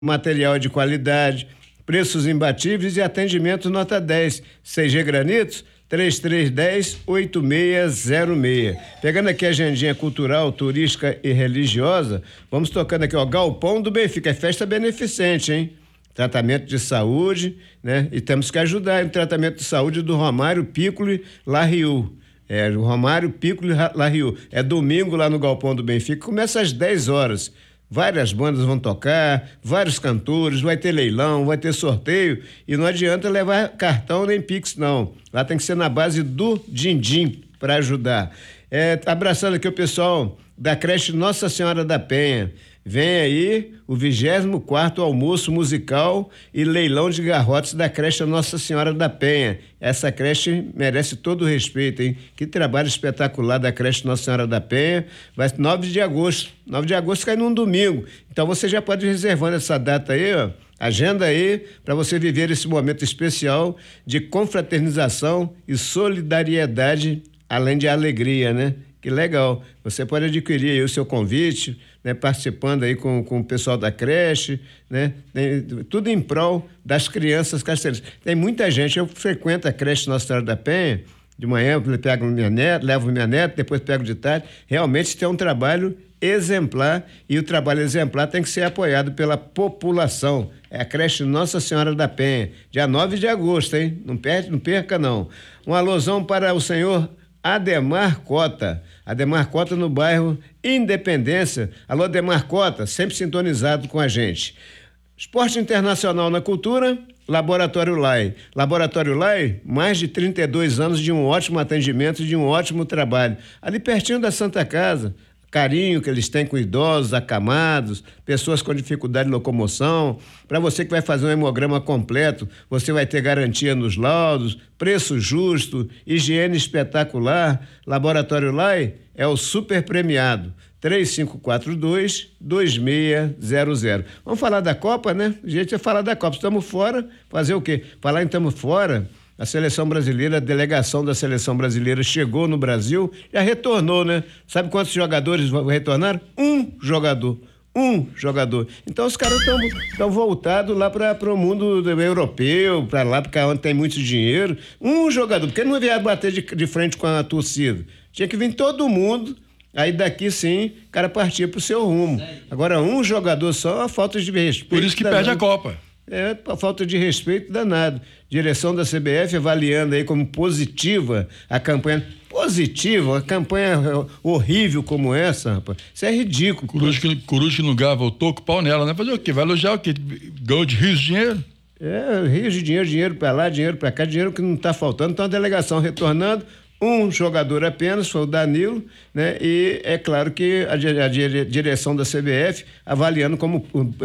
material de qualidade, preços imbatíveis e atendimento nota 10. CG Granitos, 3310-8606. Pegando aqui a agendinha cultural, turística e religiosa, vamos tocando aqui, ó, Galpão do Benfica, é festa beneficente, hein? Tratamento de saúde, né? E temos que ajudar no tratamento de saúde do Romário Piccoli Larriu. O Romário Piccoli Larriu. É domingo lá no Galpão do Benfica, começa às 10 horas. Várias bandas vão tocar, vários cantores, vai ter leilão, vai ter sorteio e não adianta levar cartão nem Pix, não. Lá tem que ser na base do din-din para ajudar. Abraçando aqui o pessoal da creche Nossa Senhora da Penha. Vem aí o 24º almoço musical e leilão de garrotes da creche Nossa Senhora da Penha. Essa creche merece todo o respeito, hein? Que trabalho espetacular da creche Nossa Senhora da Penha. Vai 9 de agosto. 9 de agosto cai num domingo. Então você já pode ir reservando essa data aí, ó. Agenda aí para você viver esse momento especial de confraternização e solidariedade, além de alegria, né? Que legal. Você pode adquirir aí o seu convite, né? Participando aí com o pessoal da creche, né? Tudo em prol das crianças carcereiras. Tem muita gente, eu frequento a creche Nossa Senhora da Penha, de manhã eu pego minha neta, levo minha neta, depois pego de tarde. Realmente tem um trabalho exemplar e o trabalho exemplar tem que ser apoiado pela população. É a creche Nossa Senhora da Penha, dia 9 de agosto, hein? Não perca não. Um alusão para o senhor Ademar Cota no bairro Independência. Alô, Ademar Cota, sempre sintonizado com a gente. Esporte internacional na cultura, Laboratório Lai. Laboratório Lai, mais de 32 anos de um ótimo atendimento, de um ótimo trabalho. Ali pertinho da Santa Casa, carinho que eles têm com idosos, acamados, pessoas com dificuldade de locomoção. Para você que vai fazer um hemograma completo, você vai ter garantia nos laudos, preço justo, higiene espetacular. Laboratório Lai é o super premiado. 3542-2600. Vamos falar da Copa, né? A gente vai falar da Copa. Estamos fora, fazer o quê? Falar em estamos fora. A seleção brasileira, a delegação da seleção brasileira chegou no Brasil, já retornou, né? Sabe quantos jogadores retornaram? Um jogador. Então os caras estão voltados lá para o mundo europeu, para lá, porque onde tem muito dinheiro. Um jogador, porque não ia bater de frente com a torcida. Tinha que vir todo mundo, aí daqui sim, o cara partia pro seu rumo. Agora um jogador só, é uma falta de respeito. Por isso que perde a Copa. Por falta de respeito danado. Direção da CBF avaliando aí como positiva a campanha. Positiva, uma campanha horrível como essa, rapaz. Isso é ridículo. Coruja que não ganha, voltou com o pau nela, né? Fazer o quê? Vai elogiar o quê? Ganhou de rios de dinheiro? Rios de dinheiro pra lá, dinheiro pra cá, dinheiro que não tá faltando. Então a delegação retornando, um jogador apenas, foi o Danilo, né? E é claro que a direção da CBF avaliando como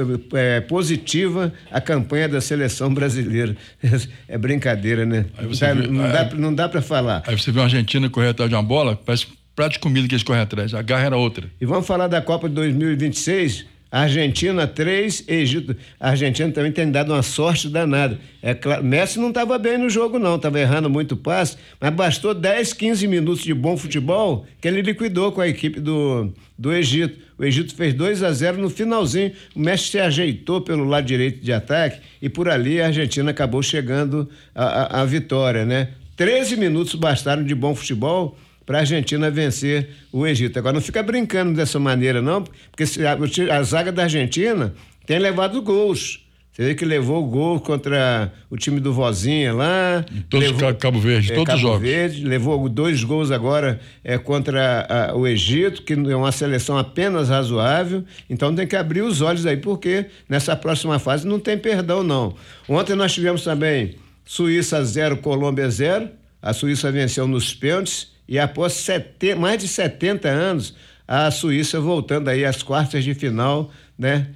positiva a campanha da seleção brasileira. É brincadeira, né? Não dá para falar. Aí você vê uma Argentina correr atrás de uma bola, parece prato de comida que eles correm atrás, a garra era outra. E vamos falar da Copa de 2026. Argentina 3, Egito. A Argentina também tem dado uma sorte danada. É claro, Messi não estava bem no jogo não, estava errando muito passe, mas bastou 10, 15 minutos de bom futebol que ele liquidou com a equipe do Egito. O Egito fez 2-0 no finalzinho, o Messi se ajeitou pelo lado direito de ataque e por ali a Argentina acabou chegando à vitória, né? 13 minutos bastaram de bom futebol para a Argentina vencer o Egito. Agora não fica brincando dessa maneira não, porque a zaga da Argentina tem levado gols. Você vê que levou o gol contra o time do Vozinha lá. Cabo Verde, todos os jogos. Verde, levou 2 gols agora contra o Egito, que é uma seleção apenas razoável. Então tem que abrir os olhos aí, porque nessa próxima fase não tem perdão não. Ontem nós tivemos também Suíça 0, Colômbia 0. A Suíça venceu nos pênaltis. E após mais de 70 anos, a Suíça voltando aí às quartas de final, né,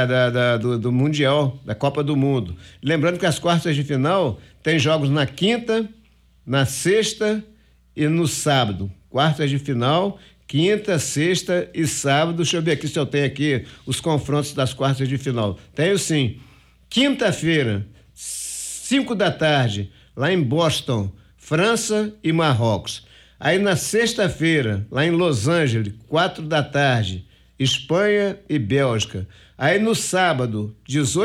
do Mundial, da Copa do Mundo. Lembrando que as quartas de final tem jogos na quinta, na sexta e no sábado. Quartas de final, quinta, sexta e sábado. Deixa eu ver aqui se eu tenho aqui os confrontos das quartas de final. Tenho sim. Quinta-feira, 5 da tarde, lá em Boston, França e Marrocos. Aí na sexta-feira, lá em Los Angeles, 4 da tarde, Espanha e Bélgica. Aí no sábado, 18